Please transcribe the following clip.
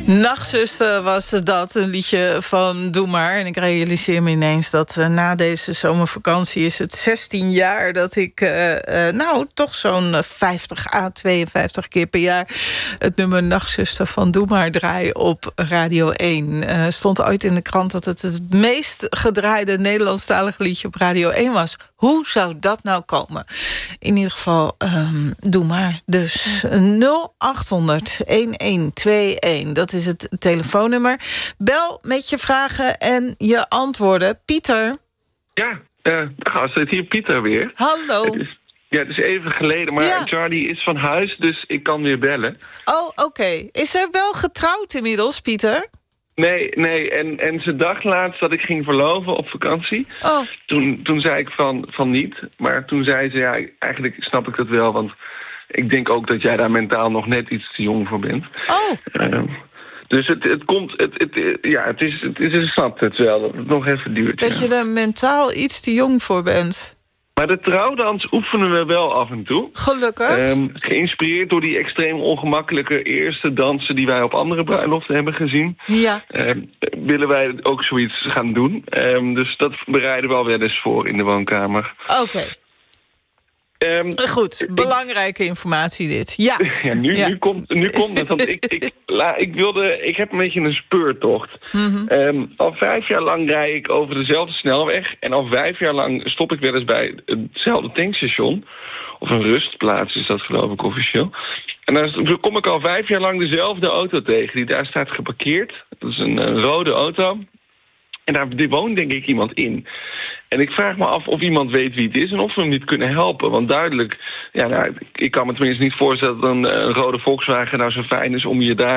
Nachtzuster was dat, een liedje van Doe Maar. En ik realiseer me ineens dat na deze zomervakantie is het 16 jaar... dat ik toch zo'n 50 à 52 keer per jaar... het nummer Nachtzuster van Doe Maar draai op Radio 1. Stond ooit in de krant dat het meest gedraaide Nederlandstalige liedje op Radio 1 was. Hoe zou dat nou komen? In ieder geval, Doe Maar. Dus 0800-1121, dat is het telefoonnummer. Bel met je vragen en je antwoorden. Pieter? Ja, gast, het hier Pieter weer. Hallo. Het is even geleden, maar Charlie is van huis, dus ik kan weer bellen. Oh, oké. Is er wel getrouwd inmiddels, Pieter? Nee, en ze dacht laatst dat ik ging verloven op vakantie. Oh. Toen zei ik van niet, maar toen zei ze, ja, eigenlijk snap ik dat wel, want ik denk ook dat jij daar mentaal nog net iets te jong voor bent. Oh. Dus het is een snap het wel, dat het nog even duurt. Dat je er mentaal iets te jong voor bent. Maar de trouwdans oefenen we wel af en toe. Gelukkig. Geïnspireerd door die extreem ongemakkelijke eerste dansen die wij op andere bruiloften hebben gezien. Ja. Willen wij ook zoiets gaan doen. Dus dat bereiden we al wel eens voor in de woonkamer. Oké. Goed, belangrijke informatie dit. Ja. Nu komt het. Want ik heb een beetje een speurtocht. Mm-hmm. Al 5 jaar lang rij ik over dezelfde snelweg. En al 5 jaar lang stop ik wel eens bij hetzelfde tankstation. Of een rustplaats is dat, geloof ik, officieel. En dan kom ik al 5 jaar lang dezelfde auto tegen. Die daar staat geparkeerd. Dat is een rode auto. En daar woont denk ik iemand in. En ik vraag me af of iemand weet wie het is en of we hem niet kunnen helpen. Want duidelijk, ik kan me tenminste niet voorstellen dat een rode Volkswagen nou zo fijn is om je daar